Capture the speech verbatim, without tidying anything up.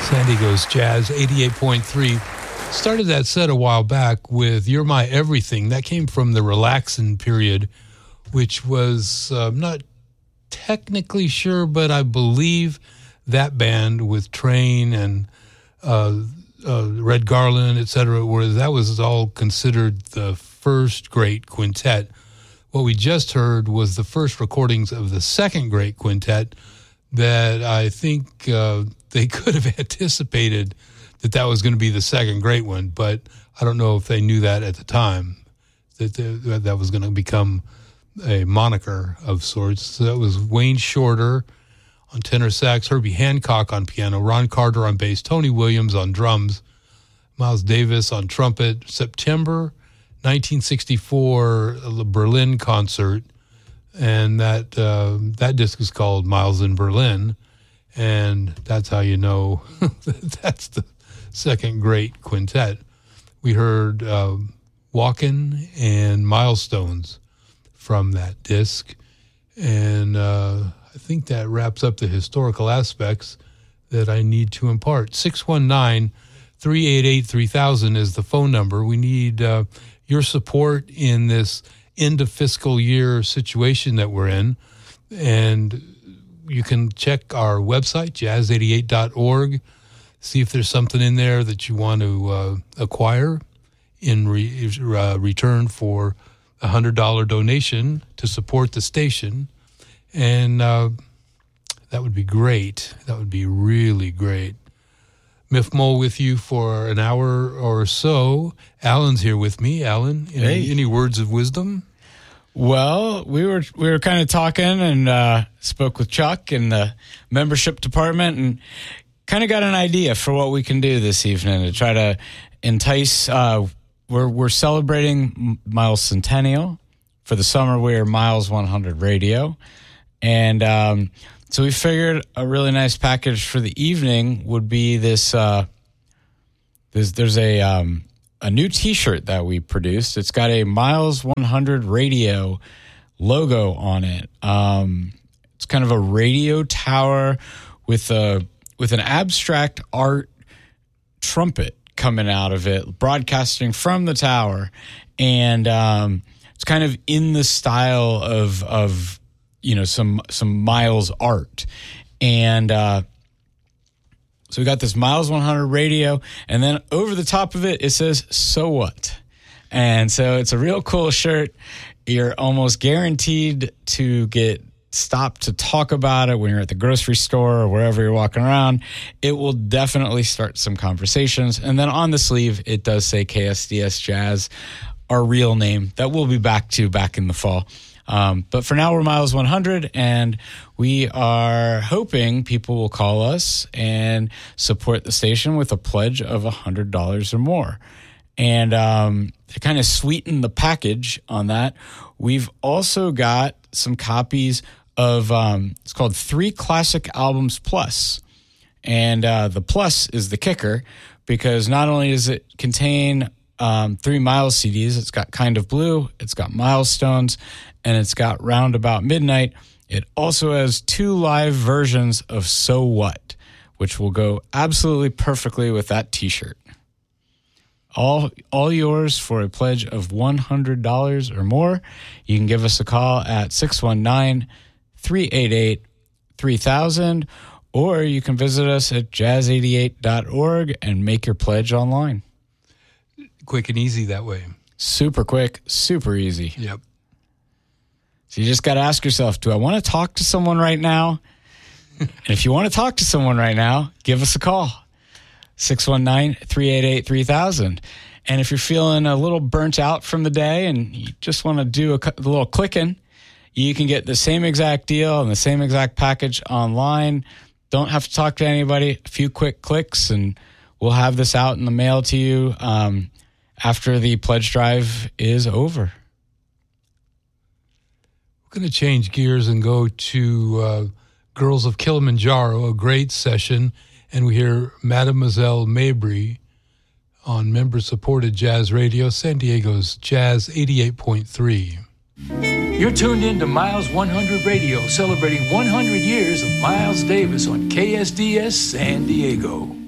San Diego's Jazz eighty-eight point three. Started that set a while back with You're My Everything. That came from the Relaxin' period, which was, uh, I'm not technically sure, but I believe that band with Train and uh, uh, Red Garland, et cetera, where that was all considered the first great quintet. What we just heard was the first recordings of the second great quintet that I think uh, they could have anticipated that that was going to be the second great one, but I don't know if they knew that at the time, that the, that was going to become a moniker of sorts. So that was Wayne Shorter on tenor sax, Herbie Hancock on piano, Ron Carter on bass, Tony Williams on drums, Miles Davis on trumpet. September nineteen sixty-four, the Berlin concert, and that uh, that disc is called Miles in Berlin, and that's how you know that's the second great quintet. We heard uh, Walkin' and Milestones from that disc, and uh, I think that wraps up the historical aspects that I need to impart. six one nine, three eight eight, three thousand is the phone number. We need uh, your support in this end of fiscal year situation that we're in, and you can check our website, jazz eighty-eight dot org. See if there's something in there that you want to uh, acquire in re- uh, return for a one hundred dollars donation to support the station. And uh, that would be great. That would be really great. Miff Mole with you for an hour or so. Alan's here with me. Alan, any, hey. any words of wisdom? Well, we were we were kind of talking and uh, spoke with Chuck in the membership department and kind of got an idea for what we can do this evening to try to entice. Uh, we're we're celebrating Miles Centennial. For the summer, we're Miles one hundred Radio, and um, so we figured a really nice package for the evening would be this. Uh, there's there's a um, a new T-shirt that we produced. It's got a Miles one hundred Radio logo on it. Um, it's kind of a radio tower with a with an abstract art trumpet coming out of it, broadcasting from the tower. And um, it's kind of in the style of, of you know, some some Miles art. And uh, so we got this Miles one hundred Radio, and then over the top of it, it says, "So what?" And so it's a real cool shirt. You're almost guaranteed to get stop to talk about it when you're at the grocery store or wherever you're walking around. It will definitely start some conversations. And then on the sleeve, it does say K S D S Jazz, our real name that we'll be back to back in the fall. Um, but for now, we're Miles one hundred, and we are hoping people will call us and support the station with a pledge of one hundred dollars or more. And um, to kind of sweeten the package on that, we've also got some copies of, um, it's called Three Classic Albums Plus. And uh, the plus is the kicker, because not only does it contain um, three Miles C Ds, it's got Kind of Blue, it's got Milestones, and it's got Round About Midnight. It also has two live versions of So What, which will go absolutely perfectly with that T-shirt. All all yours for a pledge of one hundred dollars or more. You can give us a call at six one nine, three eight eight, three thousand, or you can visit us at jazz eighty-eight dot org and make your pledge online. Quick and easy that way. Super quick, super easy. Yep. So you just got to ask yourself, do I want to talk to someone right now? And if you want to talk to someone right now, give us a call. six one nine, three eight eight, three thousand. And if you're feeling a little burnt out from the day and you just want to do a, a little clicking, you can get the same exact deal and the same exact package online. Don't have to talk to anybody. A few quick clicks, and we'll have this out in the mail to you um, after the pledge drive is over. We're going to change gears and go to uh, Girls of Kilimanjaro, a great session. And we hear Mademoiselle Mabry on member-supported Jazz Radio, San Diego's Jazz eighty-eight point three. You're tuned in to Miles one hundred Radio, celebrating one hundred years of Miles Davis on K S D S San Diego.